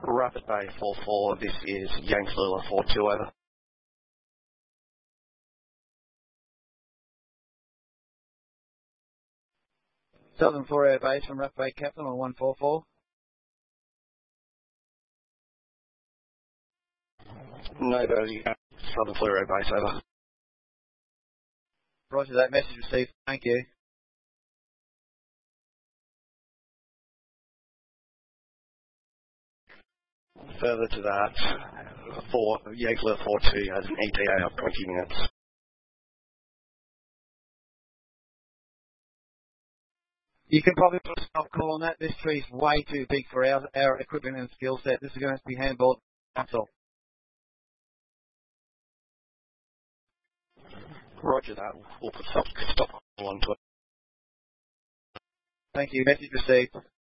Rapid Bay 4-4, this is Yanks Lula 4-2, over. Southern Florida base from Rapid Bay Captain on 144. No, Southern Florida base, over. Roger that, message received. Thank you. Further to that, Yanks Lula 4-2 has an ETA of 20 minutes. You can probably put a stop call on that. This tree's way too big for our equipment and skill set. This is going to be handballed. That's all. Roger that. We'll put stop call onto it. Thank you. Message received.